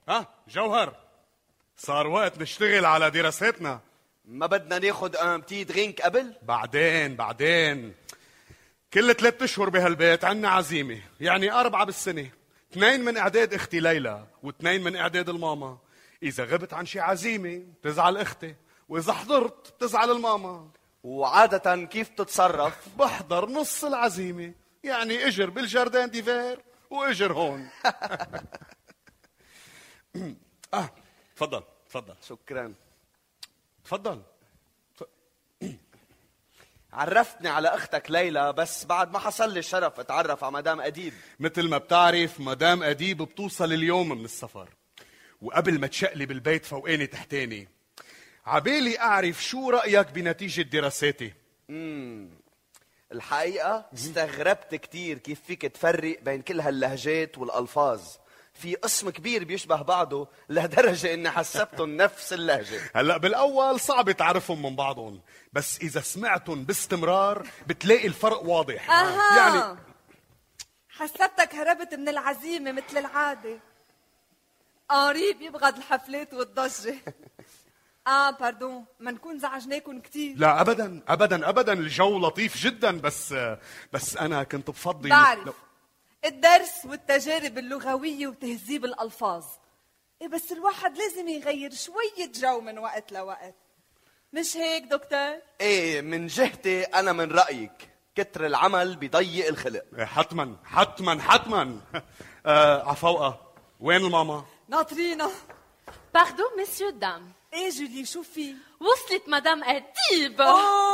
ها جوهر، صار وقت نشتغل على دراستنا. ما بدنا ناخد بتي درينك قبل؟ بعدين كل 3 أشهر بهالبيت عنا عزيمة، يعني 4 بالسنة، 2 من إعداد أختي ليلى و2 من إعداد الماما. إذا غبت عن شي عزيمة بتزعل أختي، وإذا حضرت بتزعل الماما. وعادة كيف تتصرف؟ بحضر نص العزيمة، يعني اجر بالجاردان ديفير واجر هون. تفضل. شكرا. تفضل. عرفتني على اختك ليلى، بس بعد ما حصل لي الشرف اتعرف على مدام اديب. مثل ما بتعرف مدام اديب بتوصل اليوم من السفر، وقبل ما تشقلب البيت فوقاني تحتاني. عبالي اعرف شو رايك بنتيجه دراساتي. الحقيقه استغربت كتير كيف فيك تفرق بين كل هاللهجات والالفاظ. في قسم كبير بيشبه بعضه لدرجه اني حسبتهم نفس اللهجه. هلا بالاول صعب تعرفهم من بعضهم، بس اذا سمعتهم باستمرار بتلاقي الفرق واضح. يعني حسبتك هربت من العزيمه مثل العاده. قريب بيبغض الحفلات والضجه. باردون، ما نكون زعجناكم كتير. لا ابدا، الجو لطيف جدا، بس انا كنت بفضل بعرف الدرس والتجارب اللغويه وتهذيب الالفاظ. بس الواحد لازم يغير شويه جو من وقت لوقت، مش هيك دكتور؟ ايه، من جهتي انا من رايك كتر العمل بيضيق الخلق. حتما. عفوقة، وين الماما؟ ناطرينا. باردون مسيو دام. ايه جولي، شو في؟ وصلت مدام اديب.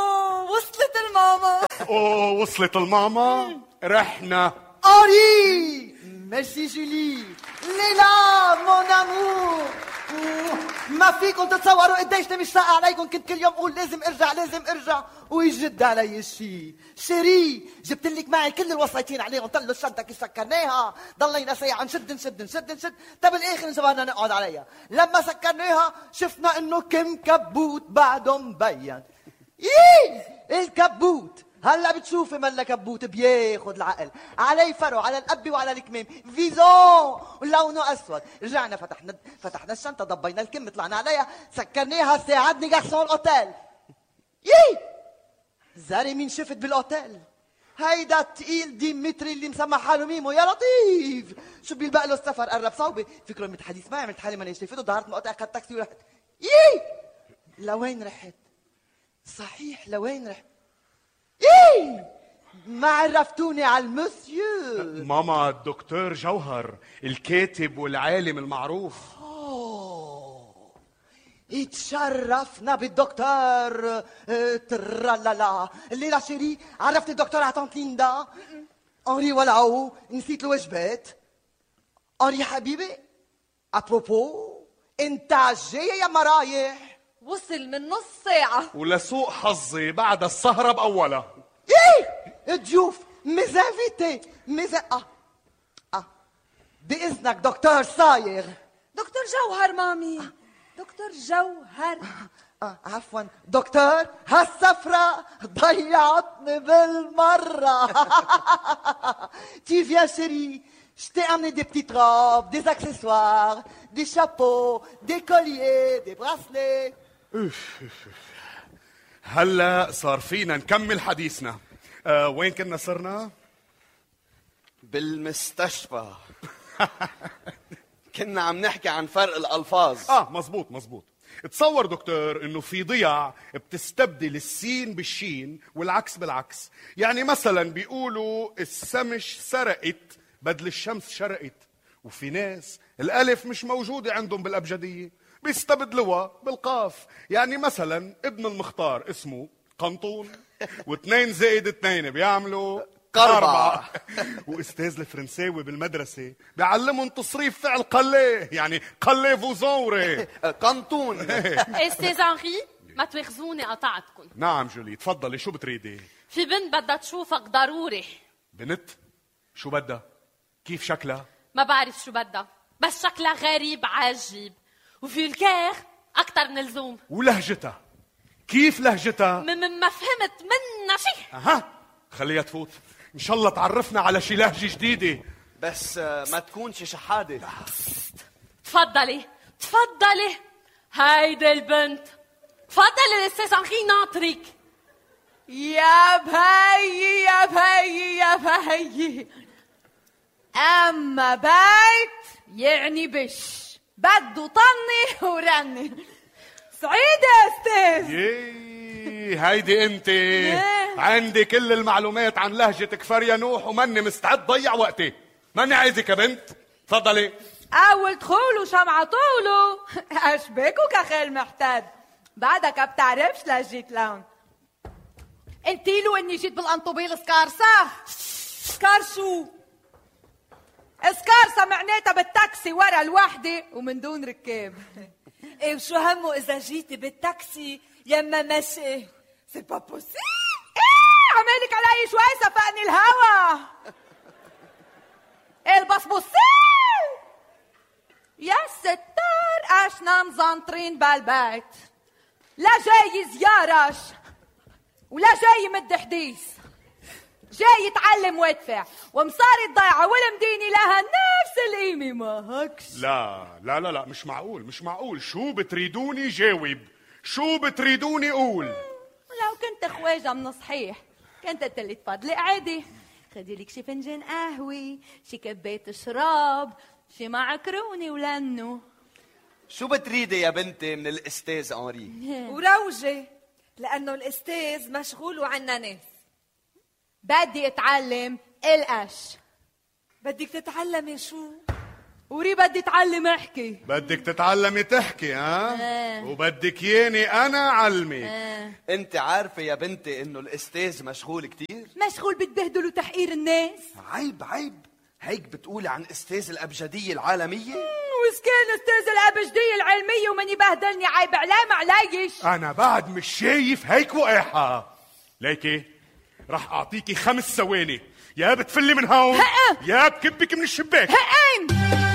وصلت الماما. رحنا. أوري ميرسي جولي. ليلى مون امور، ما فيكم تتصوروا قديش مشتاقة عليكم. كنت كل يوم اقول لازم ارجع ويجد علي الشيء. شيري، جبت لك معي كل الوصيتين عليهم. طلوا الشنطه كي سكرناها ضلينا ساعه نشد طب بالاخر انجبرنا نقعد عليها. لما سكرناها شفنا انه كم كبوت بعده مبين. الكبوت هلا بتشوفي ملا كبوت بياخد العقل. علي فرو على القبي وعلى الكمام، فيزون ولونه اسود. رجعنا فتحنا الشنطه، ضبينا الكم، طلعنا عليها، سكرناها. ساعدني غارسون الاوتيل. زاري مين شفت بالاوتيل؟ هيدا التقيل ديمتري اللي مسمى حاله ميمو. يا لطيف، شو بيلبق له السفر؟ قرب صوبي فكره المتحدث معي، عملت حالي ماني شايفته، ظهرت من القطع، اخذت تاكسي ورحت. لوين رحت؟ صحيح لوين رحت؟ ما عرفتوني على المسيو. ماما الدكتور جوهر، الكاتب والعالم المعروف. اتشرفنا بالدكتور. ترالالا. الليلة شيري عرفت الدكتور عطانت ليندا. أنري ولعو، نسيت الوجبات. أنري حبيبي، أبروبو انت جاي يا مرايح؟ وصل من نص ساعة. ولسوء حظي بعد السهرة بأولها. ضيوف مزافيتي بإذنك دكتور صايغ. دكتور جوهر مامي. دكتور جوهر. عفوا دكتور، هالسفرة ضيعتني بالمرة. Tu viens chérie, je t'ai amené des petites robes, des accessoires, des chapeaux, des colliers, des bracelets. هلا صار فينا نكمل حديثنا. وين كنا صرنا؟ بالمستشفى. كنا عم نحكي عن فرق الألفاظ. مزبوط. تصور دكتور انه في ضياع بتستبدل السين بالشين والعكس بالعكس. يعني مثلا بيقولوا السمش سرقت بدل الشمس شرقت. وفي ناس الالف مش موجودة عندهم بالابجدية بيستبدلوها بالقاف. يعني مثلا ابن المختار اسمه قنطون، و2 زائد 2 بيعملوا 4. واستاذ الفرنساوي بالمدرسة بيعلمهم تصريف فعل قليه، يعني قلي فوزوري قنطون. استاذ انري، ما تواخذوني قطعتكم. نعم جولي، تفضلي، شو بتريدي؟ في بنت بدها تشوفك ضروري. بنت؟ شو بدها؟ كيف شكلها؟ ما بعرف شو بدها، بس شكلها غريب عجيب، وفي الكير اكثر من اللزوم. ولهجتها كيف لهجتها؟ ما فهمت منها شيء. خليها تفوت، ان شاء الله تعرفنا على شي لهجة جديدة. بس ما تكون شي شحادة. تفضلي تفضلي، هيدي البنت. تفضلي الاستاذ انخي ناطرك. يا بهي يا بهي يا بهي، أما بيت يعني بش بده طني ورني. سعيدة يا استاذ. هيدي انت عندي كل المعلومات عن لهجة كفر يا نوح وماني مستعد ضيع وقتي. ماني عايزك يا بنت. تفضلي. أول دخول وشمعة طولو. أشبكك أخي المحتاج، بعدك بتعرفش لهجة لون. قلتي له اني جيت بالانطوبيل سكارسة. سكار شو؟ سكارسة معناتها بالتاكسي ورا الوحدة ومن دون ركاب. ايه وشو همه اذا جيتي بالتاكسي يما مشي؟ سي با بوسيبل. ايه عمالك علي شوي سفقني الهوا. البصبوسين يا ستار اشنا مزنطرين بالبيت، لا جاي زيارش ولا جاي مد حديث، جاي يتعلم ويدفع ومصاري الضيعة والمديني لها نفس القيمة. ما هكش؟ لا لا لا لا، مش معقول مش معقول. شو بتريدوني جاوب، شو بتريدوني قول. لو كنت خواجة من صحيح كنت تلي تفضلي عادي، خدي لك شي فنجان قهوة، شي كباية شراب، شي معكرونة ولنو. شو بتريدي يا بنتي من الاستاذ انري؟ وروجة، لأنه الأستاذ مشغول وعنا ناس. بدي اتعلم القش. بدك تتعلمي شو؟ وري بدي اتعلم احكي. بدك تتعلمي تحكي ها؟ وبدك ياني انا علمك. انت عارفه يا بنتي انه الاستاذ مشغول كتير؟ مشغول بالبهدل وتحقير الناس. عيب عيب، هيك بتقولي عن استاذ الابجديه العالميه؟ وإذا كان استاذ الابجديه العلميه ومن يبهدلني عيب علام عليش. انا بعد مش شايف هيك وقاحه. ليكي رح اعطيكي 5 ثواني، يا بتفلي من هون يا بكبك من الشباك. هقين